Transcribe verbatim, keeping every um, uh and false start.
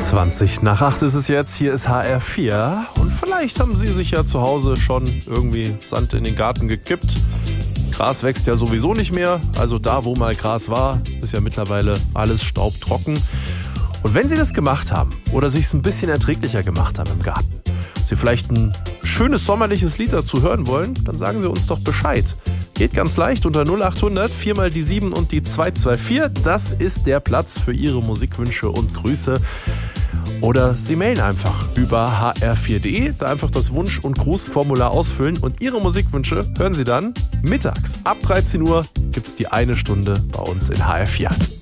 zwanzig nach acht ist es jetzt, hier ist H R vier und vielleicht haben Sie sich ja zu Hause schon irgendwie Sand in den Garten gekippt. Gras wächst ja sowieso nicht mehr, also da, wo mal Gras war, ist ja mittlerweile alles staubtrocken. Und wenn Sie das gemacht haben oder sich es ein bisschen erträglicher gemacht haben im Garten, Sie vielleicht ein schönes sommerliches Lied dazu hören wollen, dann sagen Sie uns doch Bescheid. Geht ganz leicht unter null acht hundert, vier mal die sieben und die zwei zwei vier. Das ist der Platz für Ihre Musikwünsche und Grüße. Oder Sie mailen einfach über h r vier punkt d e, da einfach das Wunsch- und Grußformular ausfüllen und Ihre Musikwünsche hören Sie dann mittags. Ab dreizehn Uhr gibt es die eine Stunde bei uns in H R vier.